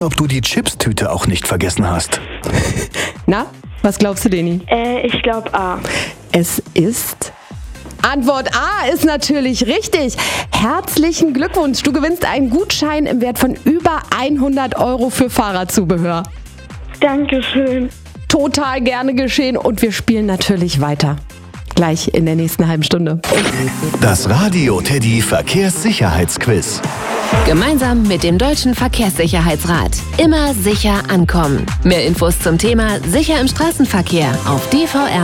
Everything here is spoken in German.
ob du die Chipstüte auch nicht vergessen hast. Na, was glaubst du, Deni? Ich glaube A. Es ist... Antwort A ist natürlich richtig. Herzlichen Glückwunsch. Du gewinnst einen Gutschein im Wert von über 100 € für Fahrradzubehör. Dankeschön. Total gerne geschehen und wir spielen natürlich weiter. Gleich in der nächsten halben Stunde. Das Radio Teddy Verkehrssicherheitsquiz. Gemeinsam mit dem Deutschen Verkehrssicherheitsrat. Immer sicher ankommen. Mehr Infos zum Thema Sicher im Straßenverkehr auf dvr